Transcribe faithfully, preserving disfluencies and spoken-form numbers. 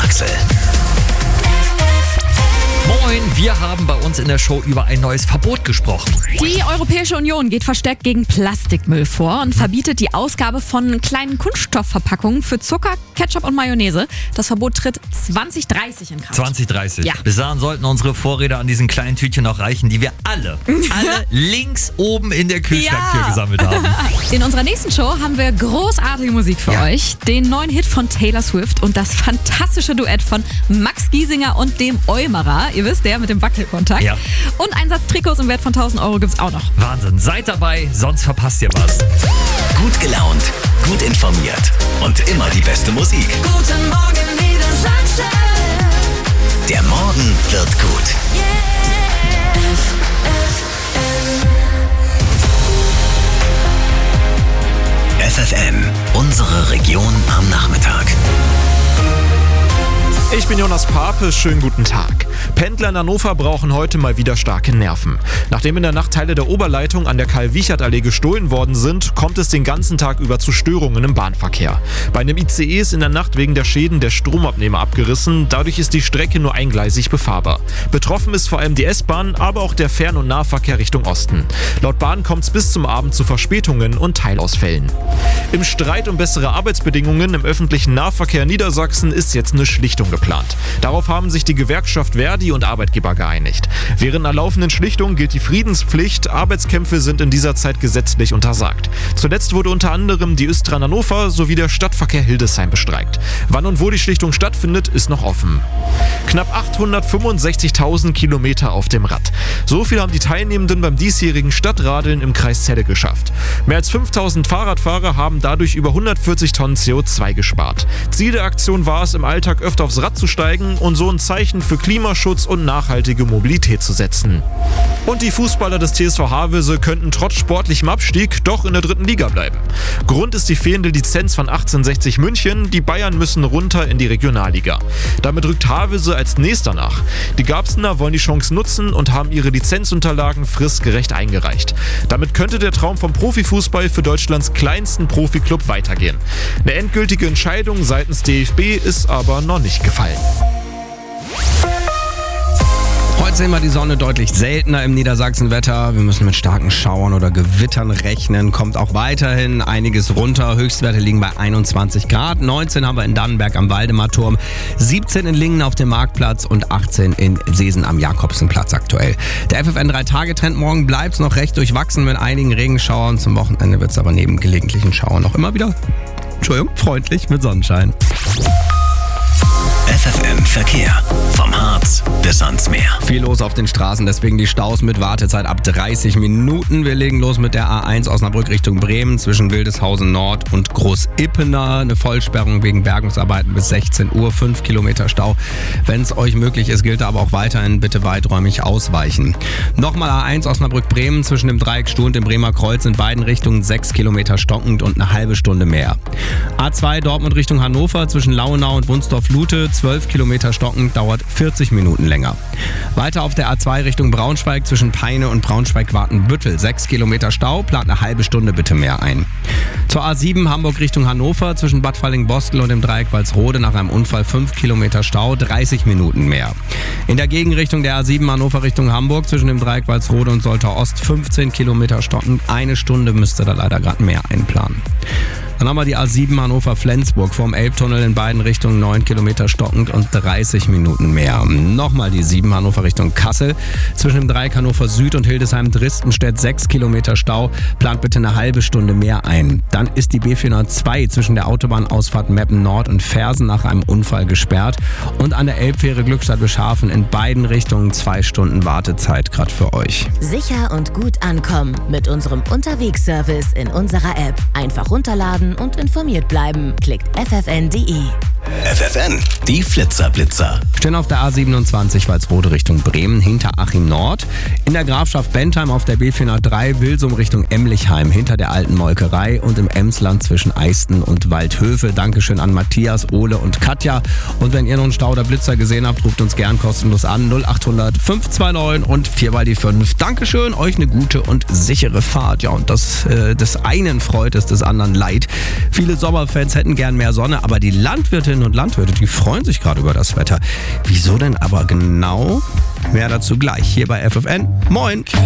Axel. Moin, wir haben bei uns in der Show über ein neues Verbot gesprochen. Die Europäische Union geht verstärkt gegen Plastikmüll vor und verbietet die Ausgabe von kleinen Kunststoffverpackungen für Zucker, Ketchup und Mayonnaise. Das Verbot tritt zwanzig dreißig in Kraft. zwanzig dreißig. Ja. Bis dahin sollten unsere Vorräte an diesen kleinen Tütchen noch reichen, die wir alle, alle links oben in der Kühlschranktür Ja. gesammelt haben. In unserer nächsten Show haben wir großartige Musik für Ja. euch. Den neuen Hit von Taylor Swift und das fantastische Duett von Max Giesinger und dem Eumerer. Ihr wisst, der mit dem Wackelkontakt. Ja. Und ein Satz Trikots im Wert von tausend Euro gibt's auch noch. Wahnsinn, seid dabei, sonst verpasst ihr was. Gut gelaunt, gut informiert und immer die beste Musik. Guten Morgen, Niedersachsen. Der Morgen wird gut. F F N, unsere Region am Nachmittag. Ich bin Jonas Pape, schönen guten Tag. Pendler in Hannover brauchen heute mal wieder starke Nerven. Nachdem in der Nacht Teile der Oberleitung an der Karl-Wiechert-Allee gestohlen worden sind, kommt es den ganzen Tag über zu Störungen im Bahnverkehr. Bei einem I C E ist in der Nacht wegen der Schäden der Stromabnehmer abgerissen, dadurch ist die Strecke nur eingleisig befahrbar. Betroffen ist vor allem die S-Bahn, aber auch der Fern- und Nahverkehr Richtung Osten. Laut Bahn kommt es bis zum Abend zu Verspätungen und Teilausfällen. Im Streit um bessere Arbeitsbedingungen im öffentlichen Nahverkehr Niedersachsen ist jetzt eine Schlichtung geplant. Darauf haben sich die Gewerkschaft Verdi und Arbeitgeber geeinigt. Während einer laufenden Schlichtung gilt die Friedenspflicht. Arbeitskämpfe sind in dieser Zeit gesetzlich untersagt. Zuletzt wurde unter anderem die Östran Hannover sowie der Stadtverkehr Hildesheim bestreikt. Wann und wo die Schlichtung stattfindet, ist noch offen. Knapp achthundertfünfundsechzigtausend Kilometer auf dem Rad. So viel haben die Teilnehmenden beim diesjährigen Stadtradeln im Kreis Celle geschafft. Mehr als fünftausend Fahrradfahrer haben dadurch über hundertvierzig Tonnen C O zwei gespart. Ziel der Aktion war es, im Alltag öfter aufs Rad zu steigen und so ein Zeichen für Klimaschutz und nachhaltige Mobilität zu setzen. Und die Fußballer des T S V Havelse könnten trotz sportlichem Abstieg doch in der dritten Liga bleiben. Grund ist die fehlende Lizenz von achtzehnhundertsechzig München. Die Bayern müssen runter in die Regionalliga. Damit rückt Havelse als nächster nach. Die Garbsener wollen die Chance nutzen und haben ihre Lizenzunterlagen fristgerecht eingereicht. Damit könnte der Traum vom Profifußball für Deutschlands kleinsten Profiklub weitergehen. Eine endgültige Entscheidung seitens D F B ist aber noch nicht gefallen. Heute sehen wir die Sonne deutlich seltener im Niedersachsenwetter. Wir müssen mit starken Schauern oder Gewittern rechnen. Kommt auch weiterhin einiges runter. Höchstwerte liegen bei einundzwanzig Grad. neunzehn haben wir in Dannenberg am Waldemarturm, siebzehn in Lingen auf dem Marktplatz und achtzehn in Seesen am Jakobsenplatz aktuell. Der F F N drei Tage Trend morgen bleibt noch recht durchwachsen mit einigen Regenschauern. Zum Wochenende wird es aber neben gelegentlichen Schauern auch immer wieder, Entschuldigung, freundlich mit Sonnenschein. F F N Verkehr. Vom Harz bis ans Meer. Viel los auf den Straßen, deswegen die Staus mit Wartezeit ab dreißig Minuten. Wir legen los mit der A eins Osnabrück Richtung Bremen zwischen Wildeshausen Nord und Großippener. Eine Vollsperrung wegen Bergungsarbeiten bis sechzehn Uhr, fünf Kilometer Stau. Wenn es euch möglich ist, gilt aber auch weiterhin bitte weiträumig ausweichen. Nochmal A eins Osnabrück Bremen zwischen dem Dreieck Stuh und dem Bremer Kreuz in beiden Richtungen sechs Kilometer stockend und eine halbe Stunde mehr. A zwei Dortmund Richtung Hannover zwischen Lauenau und Wunsdorf-Lute zwölf Kilometer stockend, dauert vierzig Minuten länger. Weiter auf der A zwei Richtung Braunschweig zwischen Peine und Braunschweig-Wartenbüttel. sechs Kilometer Stau, plant eine halbe Stunde bitte mehr ein. Zur A sieben Hamburg Richtung Hannover zwischen Bad Falling-Bostel und dem Dreieck Walsrode nach einem Unfall fünf Kilometer Stau, dreißig Minuten mehr. In der Gegenrichtung der A sieben Hannover Richtung Hamburg zwischen dem Dreieck Walsrode und Soltau Ost fünfzehn Kilometer stockend, eine Stunde müsste da leider gerade mehr einplanen. Dann haben wir die A sieben Hannover-Flensburg vorm Elbtunnel in beiden Richtungen neun Kilometer stockend und dreißig Minuten mehr. Nochmal die sieben Hannover Richtung Kassel. Zwischen dem Dreieck Hannover Süd und Hildesheim-Dristenstedt sechs Kilometer Stau. Plant bitte eine halbe Stunde mehr ein. Dann ist die B vierhundertzwei zwischen der Autobahnausfahrt Meppen Nord und Fersen nach einem Unfall gesperrt. Und an der Elbfähre Glückstadt-Beschafen in beiden Richtungen zwei Stunden Wartezeit gerade für euch. Sicher und gut ankommen mit unserem Unterwegsservice in unserer App. Einfach runterladen und informiert bleiben. Klickt f f n punkt d e. F F N, die Flitzerblitzer. Stehen auf der A siebenundzwanzig Walsrode Richtung Bremen hinter Achim Nord. In der Grafschaft Bentheim auf der B vierhundertdrei Wilsum Richtung Emlichheim hinter der alten Molkerei und im Emsland zwischen Eisten und Waldhöfe. Dankeschön an Matthias, Ole und Katja. Und wenn ihr noch einen Stau oder Blitzer gesehen habt, ruft uns gern kostenlos an. null acht hundert fünf zwei neun und vier mal die fünf. Dankeschön, euch eine gute und sichere Fahrt. Ja, und das äh, des einen freut es, des anderen leid. Viele Sommerfans hätten gern mehr Sonne, aber die Landwirte Landwirtinnen und Landwirte, die freuen sich gerade über das Wetter. Wieso denn aber genau? Mehr dazu gleich hier bei F F N. Moin!